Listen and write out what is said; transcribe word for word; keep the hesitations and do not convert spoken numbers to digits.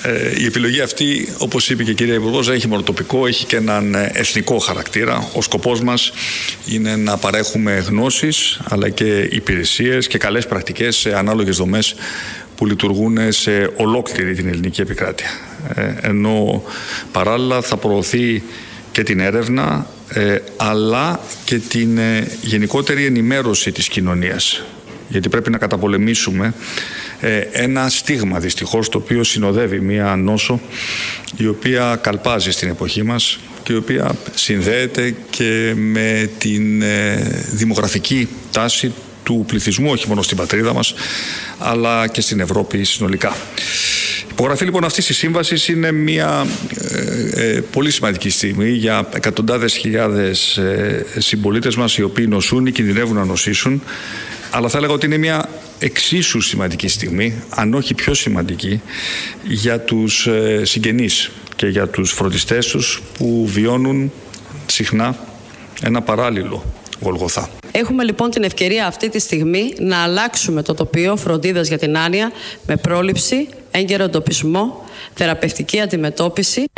Η επιλογή αυτή, όπως είπε και η κυρία Υπουργός, έχει μόνο τοπικό, έχει και έναν εθνικό χαρακτήρα. Ο σκοπός μας είναι να παρέχουμε γνώσεις, αλλά και υπηρεσίες και καλές πρακτικές σε ανάλογες δομές που λειτουργούν σε ολόκληρη την ελληνική επικράτεια. Ενώ παράλληλα θα προωθεί και την έρευνα, αλλά και την γενικότερη ενημέρωση της κοινωνίας. Γιατί πρέπει να καταπολεμήσουμε ένα στίγμα δυστυχώς το οποίο συνοδεύει μία νόσο η οποία καλπάζει στην εποχή μας και η οποία συνδέεται και με την δημογραφική τάση του πληθυσμού, όχι μόνο στην πατρίδα μας αλλά και στην Ευρώπη συνολικά. Η υπογραφή λοιπόν αυτής της σύμβασης είναι μια ε, ε, πολύ σημαντική στιγμή για εκατοντάδες χιλιάδες ε, συμπολίτες μας οι οποίοι νοσούν ή κινδυνεύουν να νοσήσουν, αλλά θα έλεγα ότι είναι μια εξίσου σημαντική στιγμή, αν όχι πιο σημαντική, για τους ε, συγγενείς και για τους φροντιστές τους που βιώνουν συχνά ένα παράλληλο Γολγοθά. Έχουμε λοιπόν την ευκαιρία αυτή τη στιγμή να αλλάξουμε το τοπίο φροντίδας για την άνοια με πρόληψη, έγκαιρο εντοπισμό, θεραπευτική αντιμετώπιση.